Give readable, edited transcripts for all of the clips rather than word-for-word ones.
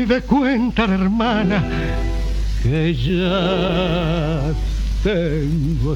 y de cuenta la hermana que ya tengo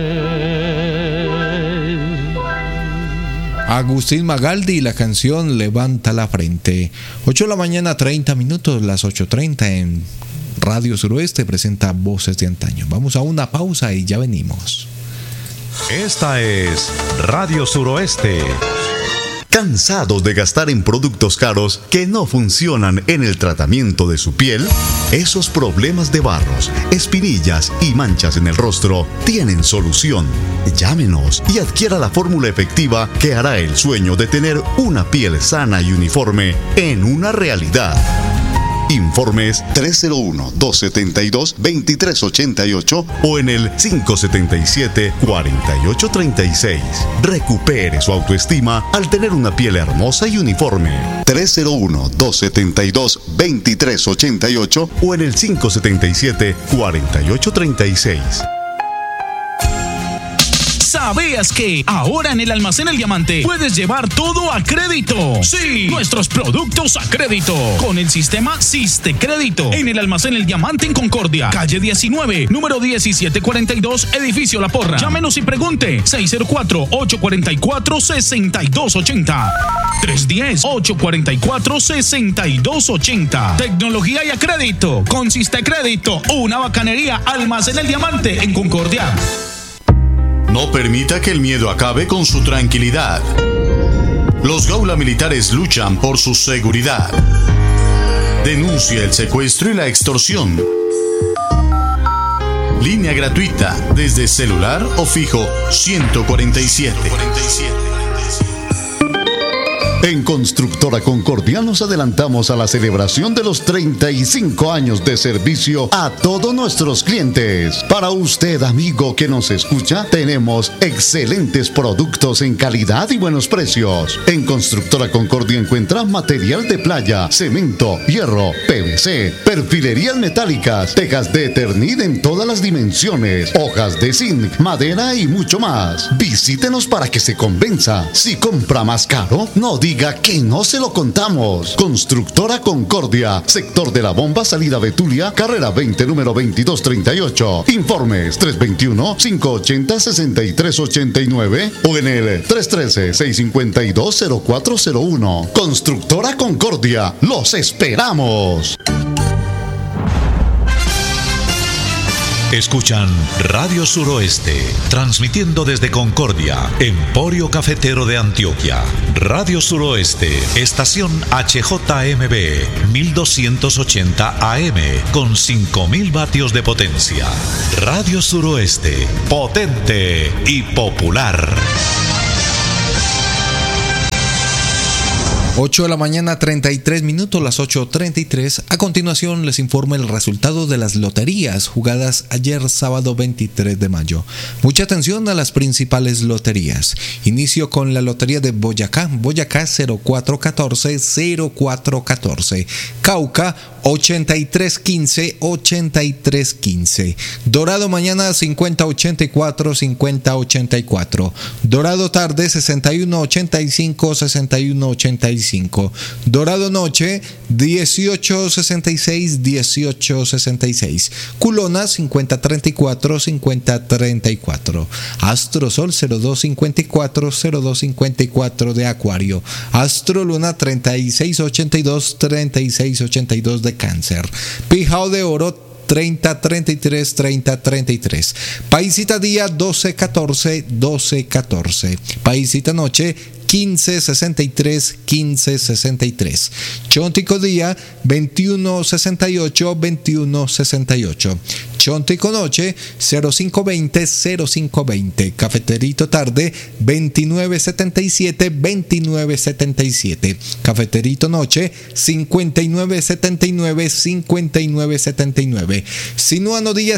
3. Agustín Magaldi y la canción Levanta la Frente. 8 de la mañana, 30 minutos, las 8:30 en Radio Suroeste presenta Voces de Antaño. Vamos a una pausa y ya venimos. Esta es Radio Suroeste. ¿Cansados de gastar en productos caros que no funcionan en el tratamiento de su piel? Esos problemas de barros, espinillas y manchas en el rostro tienen solución. Llámenos y adquiera la fórmula efectiva que hará el sueño de tener una piel sana y uniforme en una realidad. Informes 301-272-2388 o en el 577-4836. Recupere su autoestima al tener una piel hermosa y uniforme. 301-272-2388 o en el 577-4836. ¿Sabías que ahora en el Almacén El Diamante puedes llevar todo a crédito? Sí, nuestros productos a crédito con el sistema Siste Crédito. En el Almacén El Diamante en Concordia, calle 19, número 1742, edificio La Porra. Llámenos y pregunte. 604-844-6280. 310-844-6280. Tecnología y a crédito con Siste Crédito. Una bacanería. Almacén El Diamante en Concordia. No permita que el miedo acabe con su tranquilidad. Los Gaula Militares luchan por su seguridad. Denuncia el secuestro y la extorsión. Línea gratuita desde celular o fijo 147. En Constructora Concordia nos adelantamos a la celebración de los 35 años de servicio a todos nuestros clientes. Para usted, amigo que nos escucha, tenemos excelentes productos en calidad y buenos precios. En Constructora Concordia encuentra material de playa, cemento, hierro, PVC, perfilerías metálicas, tejas de Eternit en todas las dimensiones, hojas de zinc, madera y mucho más. Visítenos para que se convenza. Si compra más caro, no diga que no se lo contamos. Constructora Concordia, sector de la Bomba, salida Betulia, carrera 20, número 2238. Informes 321-580-6389 o en el 313-652-0401. Constructora Concordia, los esperamos. Escuchan Radio Suroeste, transmitiendo desde Concordia, Emporio Cafetero de Antioquia. Radio Suroeste, estación HJMB, 1280 AM, con 5000 vatios de potencia. Radio Suroeste, potente y popular. 8 de la mañana, 33 minutos, las 8:33. A continuación les informo el resultado de las loterías jugadas ayer sábado 23 de mayo. Mucha atención a las principales loterías. Inicio con la lotería de Boyacá. Boyacá 0414. Cauca 8315. Dorado mañana 5084. Dorado tarde 6185. Dorado noche 1866. Culona 5034. Astro Sol 0254 de Acuario. Astro Luna 3682 de Cáncer. Pijao de Oro 3033. Paisita día 1214. Paisita noche 1563. Chontico día 2168. Chontico noche 0520. Cafeterito tarde 2977. Cafeterito noche 5979. Sinuano día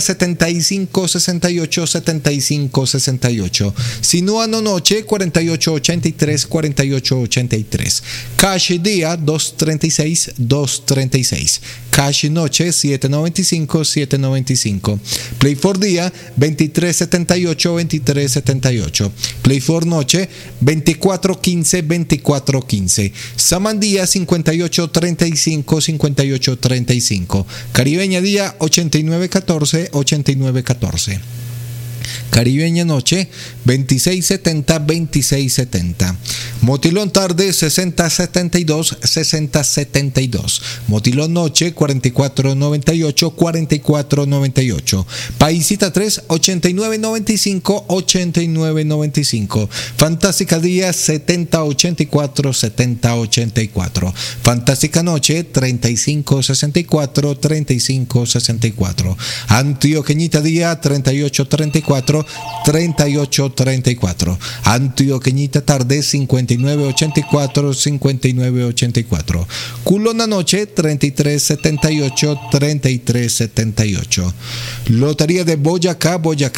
7568. Sinuano noche 4883. 233-4883. Cash día 236-236. Cash noche 795-795. Play for día 2378-2378. Play for noche 2415-2415. Samandía 5835-5835. Caribeña día 8914-8914. Caribeña noche 2670-2670. Motilón tarde 6072-6072. Motilón noche 4498-4498. Paisita 3 8995-8995. Fantástica día 7084-7084. Fantástica noche 3564-3564. Antioqueñita día 3834-3834. Antioqueñita tarde 5984-5984. Culona noche 3378-3378. Lotería de Boyacá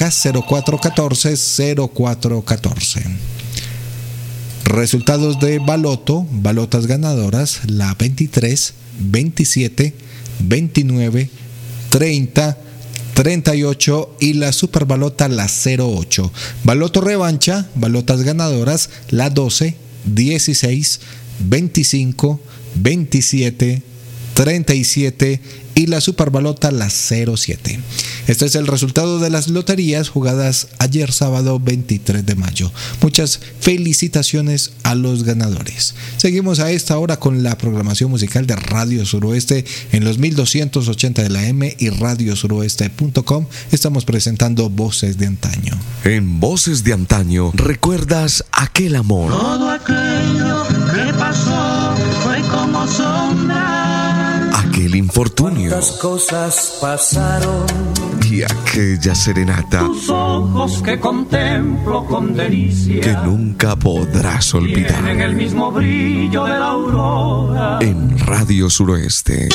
0414-0414. Resultados de Baloto, balotas ganadoras, la 23, 27, 29, 30, 38 y la superbalota la 08. Baloto revancha, balotas ganadoras, la 12, 16, 25, 27, 37 y la superbalota la 07. Este es el resultado de las loterías jugadas ayer sábado 23 de mayo. Muchas felicitaciones a los ganadores. Seguimos a esta hora con la programación musical de Radio Suroeste en los 1280 de la M y radiosuroeste.com. Estamos presentando Voces de Antaño. En Voces de Antaño, ¿recuerdas aquel amor? Todo aquello que pasó fue como sombra. Aquel infortunio. Cuántas cosas pasaron. Y aquella serenata. Tus ojos que contemplo con delicia. Que nunca podrás olvidar. Tienen el mismo brillo de la aurora. En Radio Suroeste.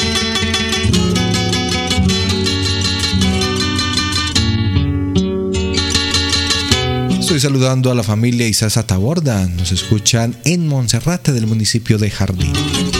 Estoy saludando a la familia Isaza Taborda. Nos escuchan en Monserrate del municipio de Jardín.